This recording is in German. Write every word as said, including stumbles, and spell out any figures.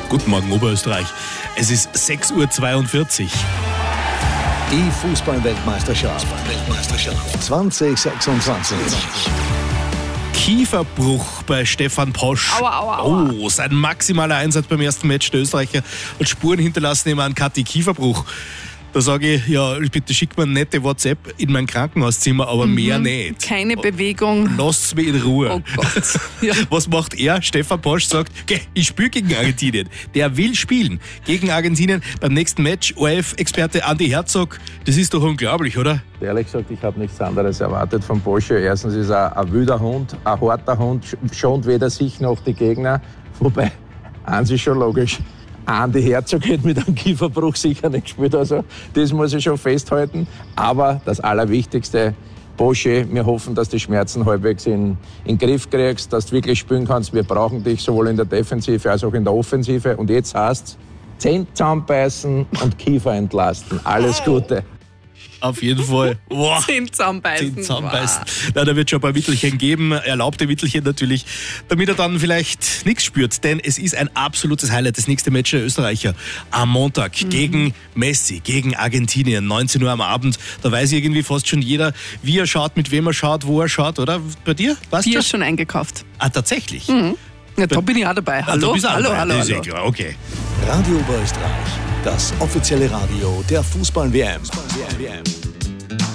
Guten Morgen, Oberösterreich. Es ist sechs Uhr zweiundvierzig. Die Fußball-Weltmeisterschaft zwanzig sechsundzwanzig. Kieferbruch bei Stefan Posch. Aua, aua, aua. Oh, sein maximaler Einsatz beim ersten Match der Österreicher hat Spuren hinterlassen im Kathi Kieferbruch. Da sage ich, ja, bitte schickt mir eine nette WhatsApp in mein Krankenhauszimmer, aber mhm. mehr nicht. Keine Bewegung. Lasst's mich in Ruhe. Oh Gott. Ja. Was macht er? Stefan Posch sagt, geh, ich spiele gegen Argentinien. Der will spielen gegen Argentinien beim nächsten Match. O R F-Experte Andi Herzog, das ist doch unglaublich, oder? Ehrlich gesagt, ich habe nichts anderes erwartet von Posche. Erstens ist er ein wilder Hund, ein harter Hund, schont weder sich noch die Gegner. Wobei, eins ist schon logisch. Andi Herzog hätte mit einem Kieferbruch sicher nicht gespielt, also das muss ich schon festhalten. Aber das Allerwichtigste, Posche, wir hoffen, dass die Schmerzen halbwegs in, in den Griff kriegst, dass du wirklich spielen kannst. Wir brauchen dich sowohl in der Defensive als auch in der Offensive. Und jetzt heißt es, Zähne zusammenbeißen und Kiefer entlasten. Alles Gute. Auf jeden Fall. Wow. Zehn zusammenbeißen. Zehn zusammenbeißen. Na, da wird schon ein paar Mittelchen geben, erlaubte Mittelchen natürlich, damit er dann vielleicht nichts spürt. Denn es ist ein absolutes Highlight, das nächste Match der Österreicher am Montag mhm. gegen Messi, gegen Argentinien, neunzehn Uhr am Abend. Da weiß irgendwie fast schon jeder, wie er schaut, mit wem er schaut, wo er schaut, oder? Bei dir? Weißt Bier du? ist schon eingekauft. Ah, tatsächlich? Mhm. Ja, da bin ich auch dabei. Hallo, ah, da bist du auch hallo, dabei. hallo, Das ist hallo. eh klar. Okay. Radio Oberösterreich, das offizielle Radio der Fußball-W M.